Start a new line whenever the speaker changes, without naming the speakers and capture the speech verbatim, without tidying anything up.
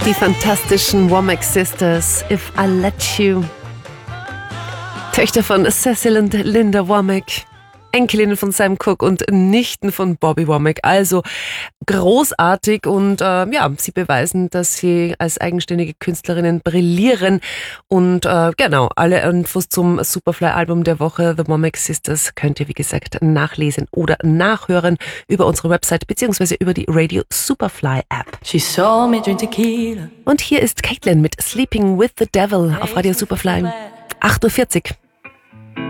Die fantastischen Womack Sisters, If I Let You. Töchter von Cecil und Linda Womack, Enkelinnen von Sam Cooke und Nichten von Bobby Womack. Also großartig und äh, ja, sie beweisen, dass sie als eigenständige Künstlerinnen brillieren. Und äh, genau, alle Infos zum Superfly-Album der Woche, The Womack Sisters, könnt ihr wie gesagt nachlesen oder nachhören über unsere Website beziehungsweise über die Radio Superfly App.
She saw me drink tequila.
Und hier ist Caitlin mit Sleeping with the Devil auf Radio Superfly. acht Uhr vierzig.